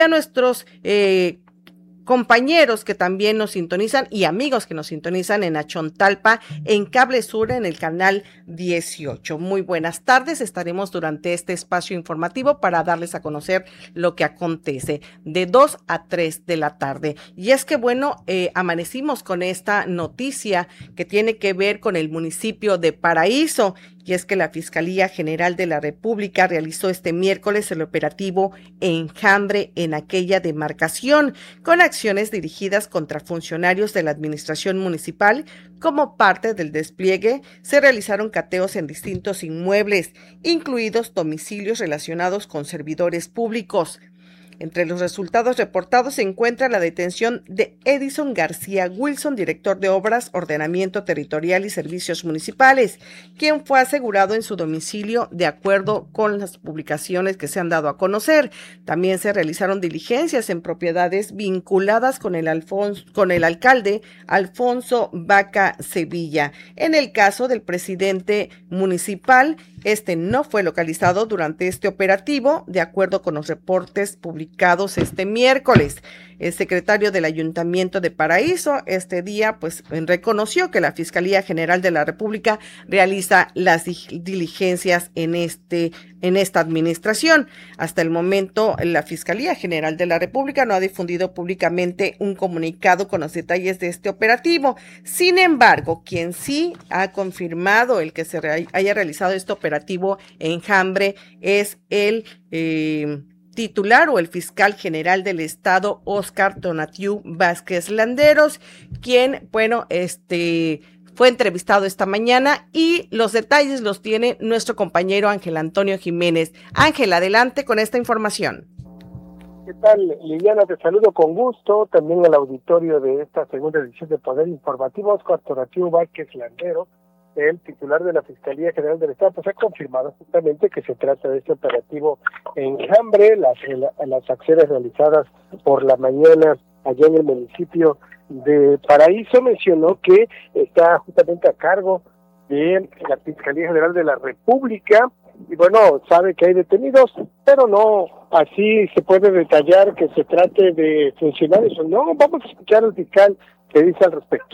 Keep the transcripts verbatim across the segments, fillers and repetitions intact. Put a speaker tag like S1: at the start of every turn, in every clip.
S1: a nuestros eh, compañeros que también nos sintonizan y amigos que nos sintonizan en Achontalpa, en Cable Sur, en el canal dieciocho. Muy buenas tardes, estaremos durante este espacio informativo para darles a conocer lo que acontece de dos a tres de la tarde. Y es que bueno, eh, amanecimos con esta noticia que tiene que ver con el municipio de Paraíso. Y es que la Fiscalía General de la República realizó este miércoles el operativo Enjambre en aquella demarcación, con acciones dirigidas contra funcionarios de la administración municipal. Como parte del despliegue, se realizaron cateos en distintos inmuebles, incluidos domicilios relacionados con servidores públicos. Entre los resultados reportados se encuentra la detención de Edison García Wilson, director de Obras, Ordenamiento Territorial y Servicios Municipales, quien fue asegurado en su domicilio de acuerdo con las publicaciones que se han dado a conocer. También se realizaron diligencias en propiedades vinculadas con el, Alfonso, con el alcalde Alfonso Vaca Sevilla. En el caso del presidente municipal, este no fue localizado durante este operativo, de acuerdo con los reportes publicados este miércoles. El secretario del Ayuntamiento de Paraíso este día pues reconoció que la Fiscalía General de la República realiza las diligencias en este en esta administración. Hasta el momento, la Fiscalía General de la República no ha difundido públicamente un comunicado con los detalles de este operativo. Sin embargo, quien sí ha confirmado el que se re- haya realizado este operativo Enjambre es el eh, titular o el fiscal general del estado, Óscar Tonatiu Vázquez Landeros, quien, bueno, este fue entrevistado esta mañana y los detalles los tiene nuestro compañero Ángel Antonio Jiménez. Ángel, adelante con esta información.
S2: ¿Qué tal, Liliana? Te saludo con gusto, también al auditorio de esta segunda edición de Poder Informativo. Óscar Tonatiu Vázquez Landeros, el titular de la Fiscalía General del Estado, pues ha confirmado justamente que se trata de este operativo Enjambre, las, las acciones realizadas por la mañana allá en el municipio de Paraíso. Mencionó que está justamente a cargo de la Fiscalía General de la República y bueno, sabe que hay detenidos, pero no así se puede detallar que se trate de funcionarios o no. Vamos a escuchar al fiscal que dice al respecto.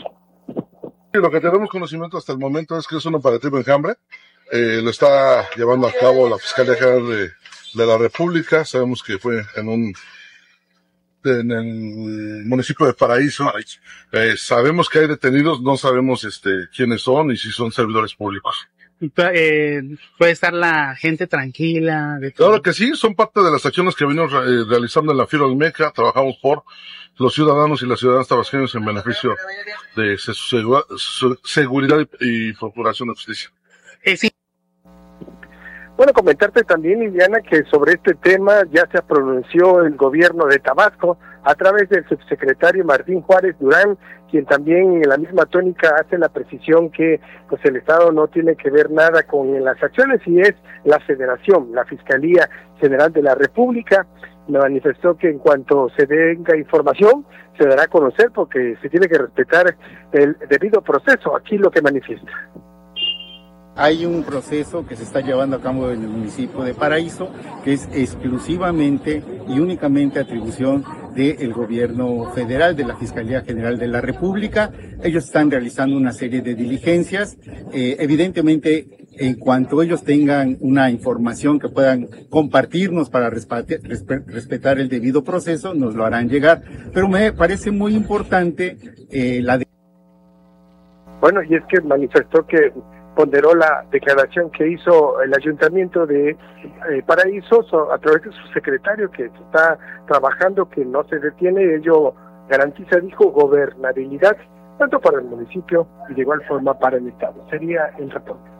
S3: Lo que tenemos conocimiento hasta el momento es que es un operativo Enjambre, eh, lo está llevando a cabo la Fiscalía General de, de la República. Sabemos que fue en un en el municipio de Paraíso. Eh, sabemos que hay detenidos, no sabemos este quiénes son y si son servidores públicos.
S4: Eh, puede estar la gente tranquila. De todo.
S3: Claro que sí, son parte de las acciones que venimos eh, realizando en la Fira Olmeca. Trabajamos por los ciudadanos y las ciudadanas tabasqueños en beneficio de su, segura, su seguridad y, y procuración de justicia.
S4: Eh, sí.
S2: Bueno, comentarte también, Liliana, que sobre este tema ya se pronunció el gobierno de Tabasco a través del subsecretario Martín Juárez Durán, quien también en la misma tónica hace la precisión que pues el Estado no tiene que ver nada con las acciones y es la Federación, la Fiscalía General de la República. Me manifestó que en cuanto se tenga información se dará a conocer porque se tiene que respetar el debido proceso. Aquí lo que manifiesta.
S5: Hay un proceso que se está llevando a cabo en el municipio de Paraíso, que es exclusivamente y únicamente atribución del gobierno federal, de la Fiscalía General de la República. Ellos están realizando una serie de diligencias. Eh, evidentemente, en cuanto ellos tengan una información que puedan compartirnos para respetar, respetar el debido proceso, nos lo harán llegar. Pero me parece muy importante eh, la... De...
S2: Bueno, y es que manifestó que ponderó la declaración que hizo el Ayuntamiento de eh, Paraíso so, a través de su secretario, que está trabajando, que no se detiene. Ello garantiza, dijo, gobernabilidad tanto para el municipio y de igual forma para el Estado. Sería el reporte.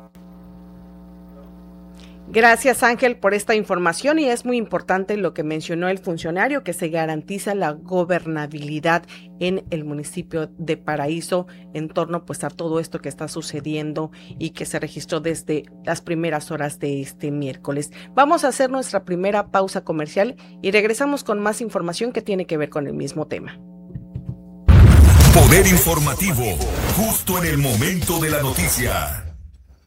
S1: Gracias, Ángel, por esta información, y es muy importante lo que mencionó el funcionario, que se garantiza la gobernabilidad en el municipio de Paraíso en torno pues a todo esto que está sucediendo y que se registró desde las primeras horas de este miércoles. Vamos a hacer nuestra primera pausa comercial y regresamos con más información que tiene que ver con el mismo tema.
S6: Poder informativo, justo en el momento de la noticia.